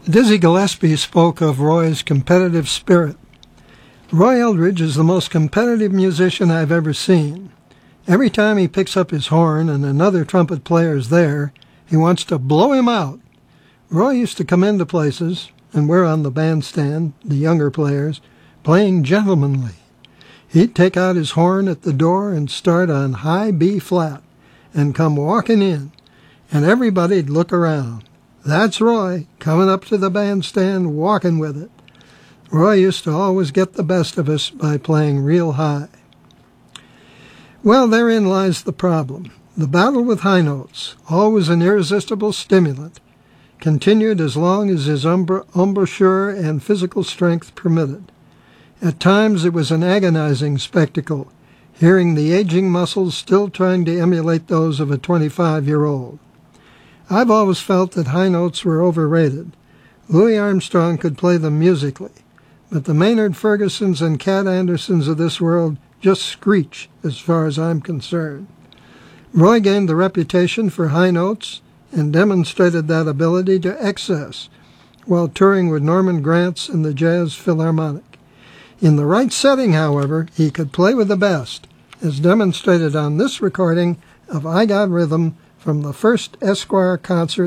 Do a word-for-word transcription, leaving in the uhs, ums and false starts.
Dizzy Gillespie spoke of Roy's competitive spirit. Roy Eldridge is the most competitive musician I've ever seen. Every time he picks up his horn and another trumpet player is there, he wants to blow him out. Roy used to come into places, and we're on the bandstand, the younger players, playing gentlemanly. He'd take out his horn at the door and start on high B flat and come walking in, and everybody'd look around. That's Roy, coming up to the bandstand, walking with it. Roy used to always get the best of us by playing real high. Well, therein lies the problem. The battle with high notes, always an irresistible stimulant, continued as long as his embouchure and physical strength permitted. At times it was an agonizing spectacle, hearing the aging muscles still trying to emulate those of a twenty-five-year-old. I've always felt that high notes were overrated. Louis Armstrong could play them musically, but the Maynard Fergusons and Cat Andersons of this world just screech as far as I'm concerned. Roy gained the reputation for high notes and demonstrated that ability to excess while touring with Norman Granz and the Jazz Philharmonic. In the right setting, however, he could play with the best, as demonstrated on this recording of I Got Rhythm from the first Esquire concert